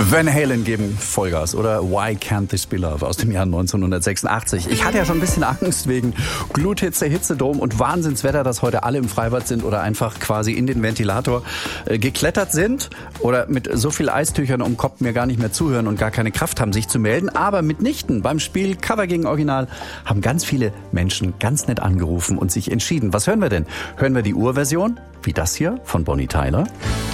Van Halen geben Vollgas oder Why Can't This Be Love aus dem Jahr 1986. Ich hatte ja schon ein bisschen Angst wegen Gluthitze, Hitzedom und Wahnsinnswetter, dass heute alle im Freibad sind oder einfach quasi in den Ventilator geklettert sind oder mit so viel Eistüchern um den Kopf mir gar nicht mehr zuhören und gar keine Kraft haben, sich zu melden. Aber mitnichten beim Spiel Cover gegen Original haben ganz viele Menschen ganz nett angerufen und sich entschieden. Was hören wir denn? Hören wir die Urversion, wie das hier von Bonnie Tyler?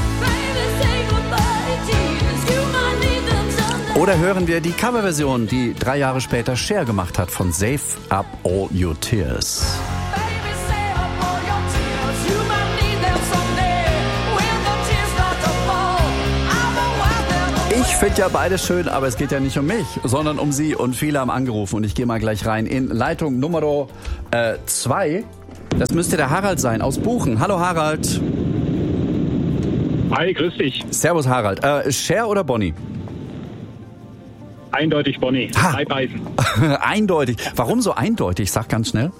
Oder hören wir die Coverversion, die 3 Jahre später Cher gemacht hat von Save Up All Your Tears. Ich finde ja beides schön, aber es geht ja nicht um mich, sondern um Sie. Und viele haben angerufen und ich gehe mal gleich rein in Leitung Nummer 2. Das müsste der Harald sein aus Buchen. Hallo Harald. Hi, grüß dich. Servus Harald. Cher oder Bonnie? Eindeutig Bonnie. Drei Beißen. Eindeutig. Warum so eindeutig? Sag ganz schnell.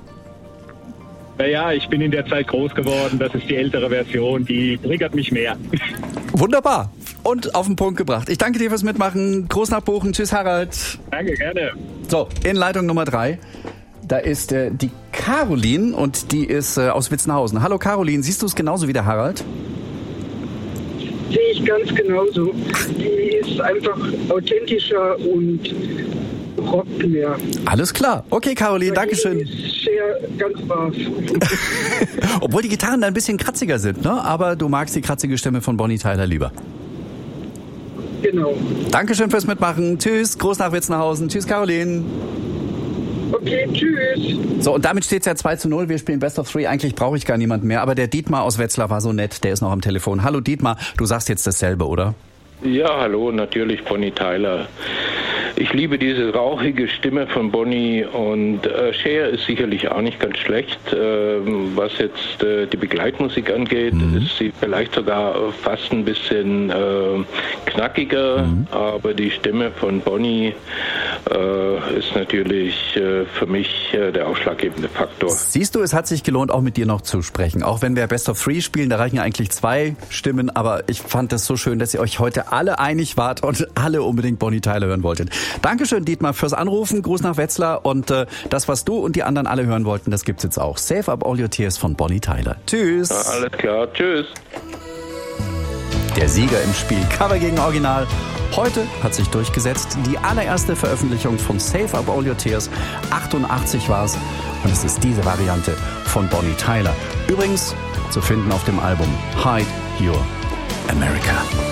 Naja, ich bin in der Zeit groß geworden. Das ist die ältere Version. Die triggert mich mehr. Wunderbar. Und auf den Punkt gebracht. Ich danke dir fürs Mitmachen. Groß nach Buchen. Tschüss, Harald. Danke, gerne. So, in Leitung Nummer 3. Da ist die Caroline und die ist aus Witzenhausen. Hallo Caroline, siehst du es genauso wie der Harald? Sehe ich ganz genauso. Die ist einfach authentischer und rockt mehr. Alles klar. Okay, Caroline, Dankeschön. Ist Cher ganz brav. Obwohl die Gitarren da ein bisschen kratziger sind, ne? Aber du magst die kratzige Stimme von Bonnie Tyler lieber. Genau. Dankeschön fürs Mitmachen. Tschüss, Groß nach Witzenhausen. Tschüss, Caroline. Okay, tschüss. So, und damit steht es ja 2:0. Wir spielen Best of 3. Eigentlich brauche ich gar niemanden mehr. Aber der Dietmar aus Wetzlar war so nett. Der ist noch am Telefon. Hallo Dietmar, du sagst jetzt dasselbe, oder? Ja, hallo, natürlich Bonnie Tyler. Ich liebe diese rauchige Stimme von Bonnie und Cher ist sicherlich auch nicht ganz schlecht. Was jetzt die Begleitmusik angeht, ist sie vielleicht sogar fast ein bisschen knackiger, aber die Stimme von Bonnie ist natürlich für mich der ausschlaggebende Faktor. Siehst du, es hat sich gelohnt, auch mit dir noch zu sprechen. Auch wenn wir Best of 3 spielen, da reichen ja eigentlich 2 Stimmen, aber ich fand es so schön, dass ihr euch heute alle einig wart und alle unbedingt Bonnie Tyler hören wolltet. Dankeschön, Dietmar, fürs Anrufen. Gruß nach Wetzlar. Und das, was du und die anderen alle hören wollten, das gibt's jetzt auch. Save Up All Your Tears von Bonnie Tyler. Tschüss. Ja, alles klar. Tschüss. Der Sieger im Spiel Cover gegen Original. Heute hat sich durchgesetzt die allererste Veröffentlichung von Save Up All Your Tears. 88 war's. Und es ist diese Variante von Bonnie Tyler. Übrigens zu finden auf dem Album Hide Your America.